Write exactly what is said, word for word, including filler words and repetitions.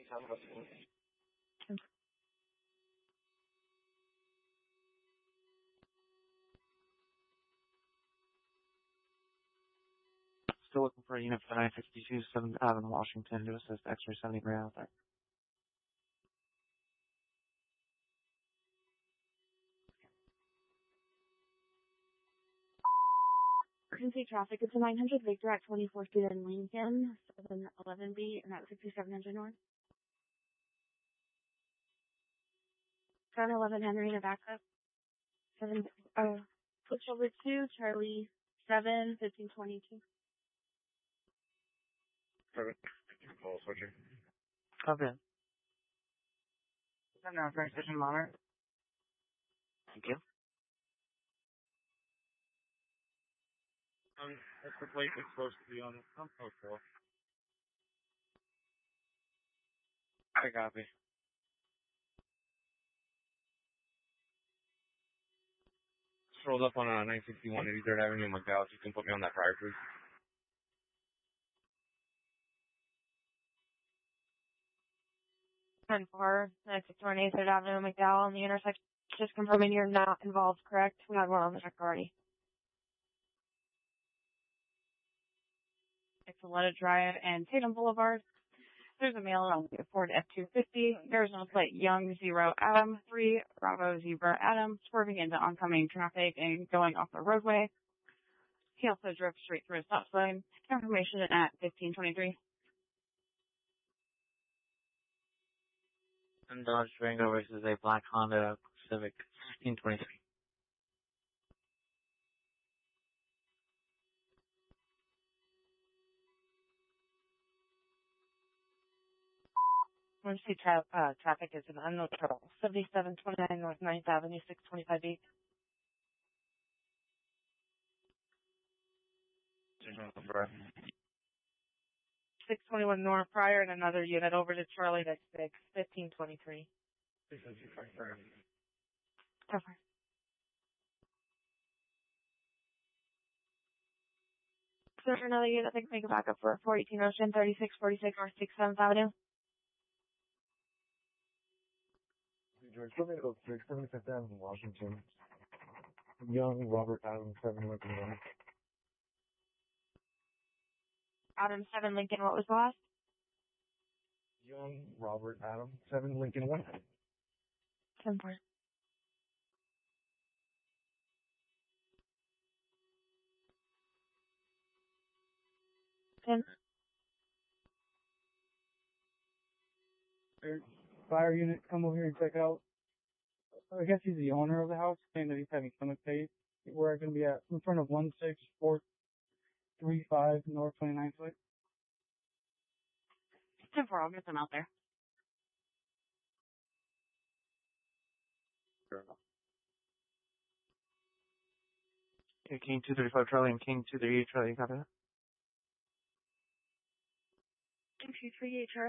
Still looking for a unit for nine sixty-two seventh Avenue, Washington to assist X-ray seventy right out there. Emergency traffic. It's a nine hundred Victor at twenty-fourth Street in Lincoln, seven eleven B, and at sixty-seven hundred North. seven eleven Henry to backup. seven, uh, switch over to Charlie seven fifteen twenty-two. Perfect. Call switcher. Copy. seven now, train station monitor. Thank you. Um, that's the plate that's supposed to be on the pump floor. I copy. Just rolled up on uh, nine sixty-one eighty-third Avenue in McDowell. If you can put me on that prior, please. ten four, nine sixty-one eighty-third Avenue, McDowell, on the intersection. Just confirming you're not involved, correct? We had one on the check already. Exaleta Drive and Tatum Boulevard. There's a male on the Ford F two fifty. There's no plate Young Zero Adam three Bravo Zebra Adam swerving into oncoming traffic and going off the roadway. He also drove straight through a stop sign. Information at fifteen twenty-three. And Dodge Durango versus a black Honda Civic fifteen twenty-three. Emergency tra- uh, traffic is an unknown total. seventy-seven twenty-nine North ninth Avenue, six twenty-five B. six twenty-one North Prior and another unit over to Charlie that's six, fifteen twenty-three. Over. So for another unit, I think make a backup for four eighteen Ocean, thirty-six forty-six North sixty-seventh Avenue. George, put me to six seventy-fifth Avenue, Washington. Young Robert Adams, seven Lincoln One. Adam seven Lincoln, what was the last? Young Robert Adams, seven Lincoln One. ten four. ten. Fire unit, come over here and check out. I guess he's the owner of the house, saying that he's having stomach pain. We're going to be at in front of one six four three five North twenty-ninth Street. ten four, I'll get them out there. Okay, King two thirty-five Charlie and King two thirty-eight Charlie, copy that? King two thirty-eight Charlie.